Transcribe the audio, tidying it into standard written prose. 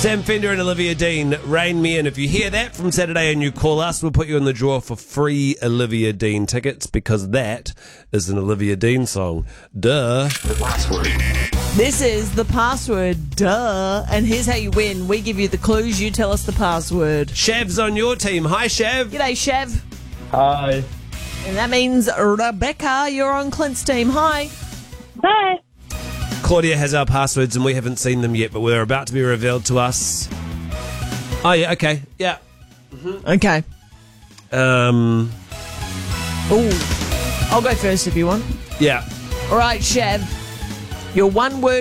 Sam Fender and Olivia Dean, Rain Me In. If you hear that from Saturday and you call us, we'll put you in the draw for free Olivia Dean tickets because that is an Olivia Dean song. Duh. The password. This is the password, duh. And here's how you win. We give you the clues, you tell us the password. Shav's on your team. Hi, Shav. G'day, Shav. Hi. And that means Rebecca, you're on Clint's team. Hi. Hi. Claudia has our passwords and we haven't seen them yet, but we're about to be revealed to us. Oh, yeah, okay. Yeah. Okay. Um. Ooh. I'll go first if you want. Yeah. All right, Shav. Your one word